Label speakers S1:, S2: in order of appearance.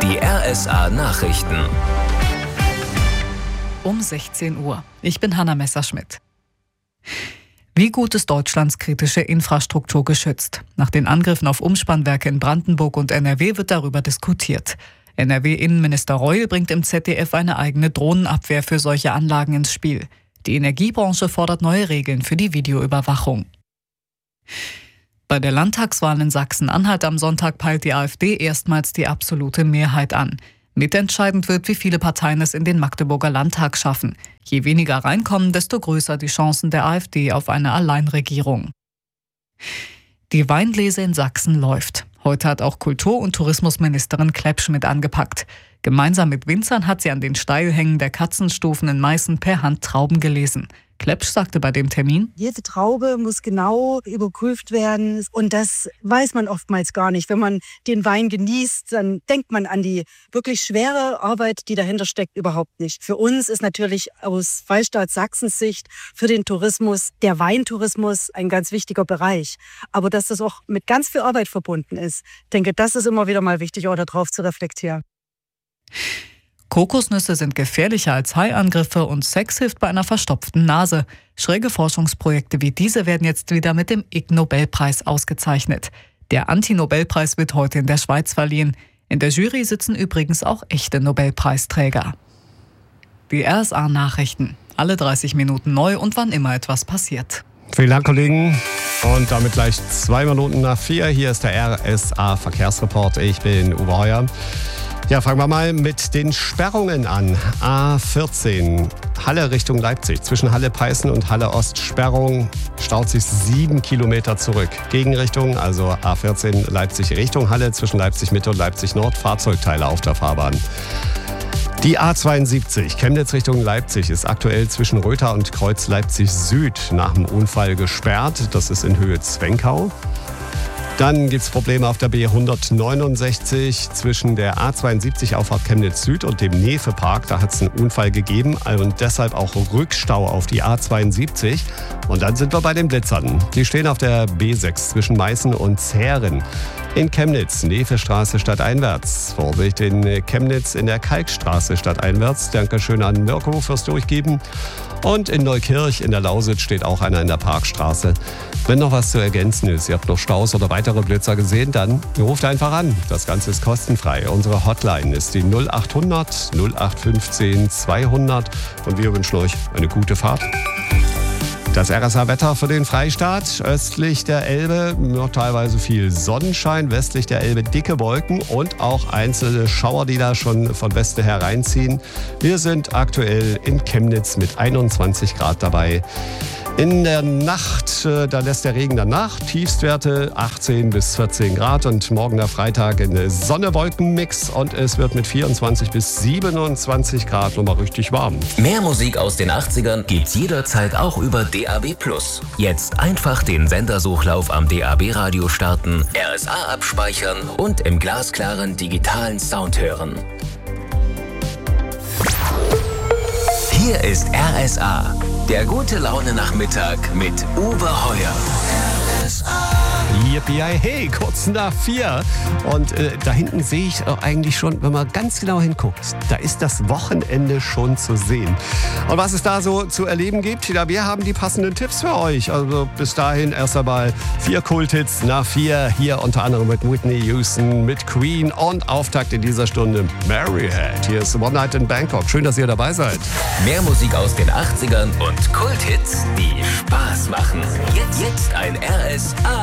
S1: Die RSA Nachrichten.
S2: Um 16 Uhr. Ich bin Hanna Messerschmidt. Wie gut ist Deutschlands kritische Infrastruktur geschützt? Nach den Angriffen auf Umspannwerke in Brandenburg und NRW wird darüber diskutiert. NRW-Innenminister Reul bringt im ZDF eine eigene Drohnenabwehr für solche Anlagen ins Spiel. Die Energiebranche fordert neue Regeln für die Videoüberwachung. Bei der Landtagswahl in Sachsen-Anhalt am Sonntag peilt die AfD erstmals die absolute Mehrheit an. Mitentscheidend wird, wie viele Parteien es in den Magdeburger Landtag schaffen. Je weniger reinkommen, desto größer die Chancen der AfD auf eine Alleinregierung. Die Weinlese in Sachsen läuft. Heute hat auch Kultur- und Tourismusministerin Kleppschmidt angepackt. Gemeinsam mit Winzern hat sie an den Steilhängen der Katzenstufen in Meißen per Hand Trauben gelesen. Kleppsch sagte bei dem Termin:
S3: Jede Traube muss genau überprüft werden und das weiß man oftmals gar nicht. Wenn man den Wein genießt, dann denkt man an die wirklich schwere Arbeit, die dahinter steckt, überhaupt nicht. Für uns ist natürlich aus Freistaat Sachsens Sicht für den Tourismus, der Weintourismus, ein ganz wichtiger Bereich. Aber dass das auch mit ganz viel Arbeit verbunden ist, denke, das ist immer wieder mal wichtig, auch darauf zu reflektieren.
S2: Kokosnüsse sind gefährlicher als Haiangriffe und Sex hilft bei einer verstopften Nase. Schräge Forschungsprojekte wie diese werden jetzt wieder mit dem Ig-Nobelpreis ausgezeichnet. Der Anti-Nobelpreis wird heute in der Schweiz verliehen. In der Jury sitzen übrigens auch echte Nobelpreisträger. Die RSA-Nachrichten. Alle 30 Minuten neu und wann immer etwas passiert.
S4: Vielen Dank, Kollegen. Und damit gleich 2 Minuten nach 4. Hier ist der RSA-Verkehrsreport. Ich bin Uwe Heuer. Ja, fangen wir mal mit den Sperrungen an. A14, Halle Richtung Leipzig. Zwischen Halle-Peißen und Halle-Ost Sperrung staut sich 7 Kilometer zurück. Gegenrichtung, also A14 Leipzig Richtung Halle, zwischen Leipzig-Mitte und Leipzig-Nord, Fahrzeugteile auf der Fahrbahn. Die A72 Chemnitz Richtung Leipzig ist aktuell zwischen Rötha und Kreuz Leipzig Süd nach dem Unfall gesperrt. Das ist in Höhe Zwenkau. Dann gibt es Probleme auf der B169 zwischen der A72 Auffahrt Chemnitz Süd und dem Nefe-Park. Da hat es einen Unfall gegeben und deshalb auch Rückstau auf die A72. Und dann sind wir bei den Blitzern. Die stehen auf der B6 zwischen Meißen und Zähren. In Chemnitz, Nefe-Straße stadteinwärts. Vorsicht in Chemnitz in der Kalkstraße stadteinwärts. Dankeschön an Mirko fürs Durchgeben. Und in Neukirch in der Lausitz steht auch einer in der Parkstraße. Wenn noch was zu ergänzen ist, ihr habt noch Staus oder weitere Blitzer gesehen, dann ruft einfach an. Das Ganze ist kostenfrei. Unsere Hotline ist die 0800 0815 200 und wir wünschen euch eine gute Fahrt. Das RSA-Wetter für den Freistaat. Östlich der Elbe noch teilweise viel Sonnenschein, westlich der Elbe dicke Wolken und auch einzelne Schauer, die da schon von Westen hereinziehen. Wir sind aktuell in Chemnitz mit 21 Grad dabei. In der Nacht, da lässt der Regen dann nach. Tiefstwerte 18 bis 14 Grad und morgen der Freitag ein Sonne-Wolken-Mix und es wird mit 24 bis 27 Grad nochmal richtig warm.
S1: Mehr Musik aus den 80ern gibt's jederzeit auch über DAB+. Jetzt einfach den Sendersuchlauf am DAB-Radio starten, RSA abspeichern und im glasklaren digitalen Sound hören. Hier ist RSA. Der gute Laune-Nachmittag mit Uwe Heuer.
S4: Yippie, hey, kurz nach 4. Und da hinten sehe ich eigentlich schon, wenn man ganz genau hinguckt, da ist das Wochenende schon zu sehen. Und was es da so zu erleben gibt, ja, wir haben die passenden Tipps für euch. Also bis dahin erst einmal 4 Kulthits nach 4. Hier unter anderem mit Whitney Houston, mit Queen und Auftakt in dieser Stunde Maryhead. Hier ist One Night in Bangkok. Schön, dass ihr dabei seid.
S1: Mehr Musik aus den 80ern und Kulthits, die Spaß machen. Jetzt ein RSA